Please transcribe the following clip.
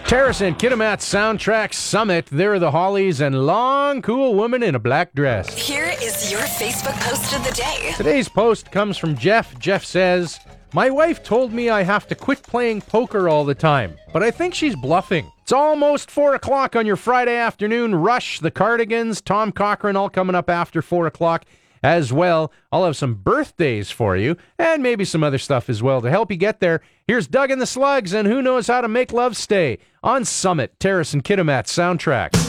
Terrace and Kitimat Soundtrack Summit. They're the Hollies and long, cool woman in a black dress. Here is your Facebook post of the day. Today's post comes from Jeff. Jeff says, "My wife told me I have to quit playing poker all the time, but I think she's bluffing. It's almost 4 o'clock on your Friday afternoon. Rush, the Cardigans, Tom Cochrane, all coming up after 4 o'clock as well. I'll have some birthdays for you and maybe some other stuff as well to help you get there. Here's Doug and the Slugs and Who Knows How to Make Love Stay on Summit, Terrace and Kitimat Soundtrack."